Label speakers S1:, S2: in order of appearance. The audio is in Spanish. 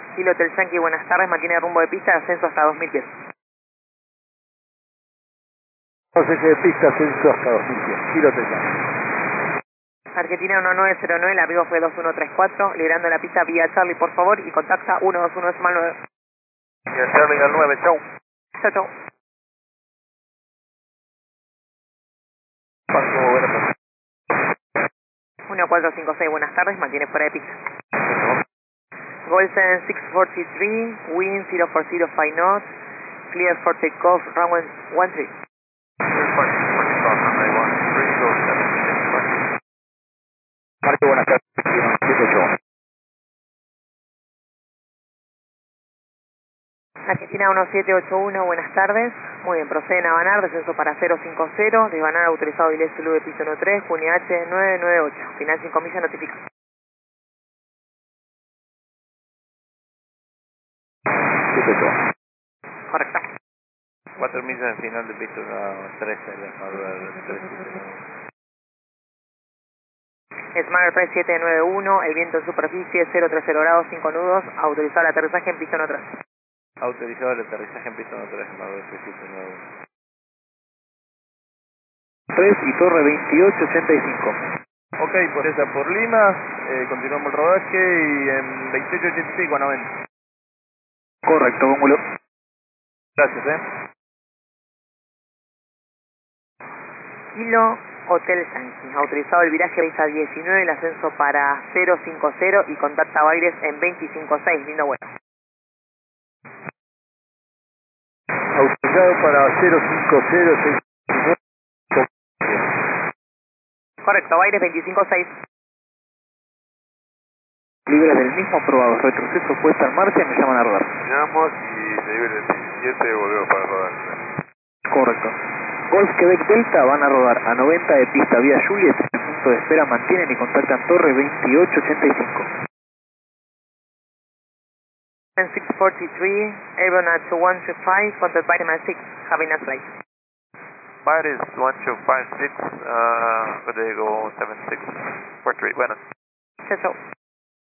S1: Kilo Hotel Yankee, buenas tardes, mantiene rumbo de pista, ascenso hasta 2000 pies.
S2: Eje de pista, ascenso hasta 2000 pies. Kilo Hotel Yankee.
S1: Argentina 1909, el abrigo fue 2134, liberando la pista vía Charlie, por favor, y contacta 121.9.
S2: Vía Charlie al 9, chau.
S1: Chao, chao.
S2: Paso, buenas tardes.
S1: 1456, buenas tardes, mantiene fuera de pista. Golden 643, wind 0405 knots, clear for takeoff, runway 13.
S2: Marco, buenas tardes. 78.
S1: Argentina 1781, buenas tardes. Muy bien, proceden a Banar, descenso para 050, de Banar autorizado Vilés Zulu de piso 13, Juniache 998, final 5 millas notifica.
S2: 78.
S1: Correcto.
S2: 4 millas en final de piso 13, la armadura del 379.
S1: Smart 3791, el viento en superficie 030 grados, 5 nudos, autorizado el aterrizaje en piso 3.
S2: Autorizado el aterrizaje en piso 3, armadura 3791. 3 y torre 2885. Ok, por esa por Lima, continuamos el rodaje y en 2885 a 90. Correcto, Gómulo. Gracias,
S1: Kilo Hotel Yankee, autorizado el viraje a 19, el ascenso para 050 y contacta Baires en 256, lindo vuelo.
S2: Autorizado para 05069.
S1: Correcto, Baires 256.
S2: Libres del mismo aprobado. Retroceso puesta en marcha y me llaman a rodar.
S3: Llegamos y se libre el 17, volvemos para rodar.
S2: Correcto. Golf Quebec Delta van a rodar a 90 de pista vía Juliet. En punto de espera mantienen y contactan torre 2885.
S1: 643, Aeronaut 2125, contact Baires 6, have a nice flight.
S3: Baires 1256, Rodrigo 76, Puerto Rico, buenas.
S1: Chao, chao.